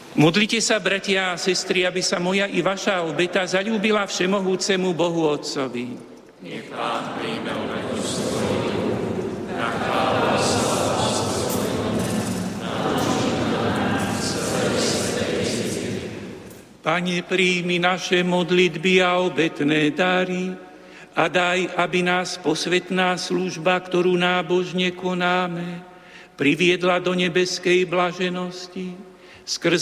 Modlite sa, bratia a sestry, aby sa moja i vaša obeta zaľúbila všemohúcemu Bohu Otcovi. Nech Pán príjme obetu svoju, na chválu a slávu svojho mena, na požehnanie celej svätej cirkvi. Pane, príjmi naše modlitby a obetné dary a daj, aby nás posvätná služba, ktorú nábožne konáme, priviedla do nebeskej blaženosti skrze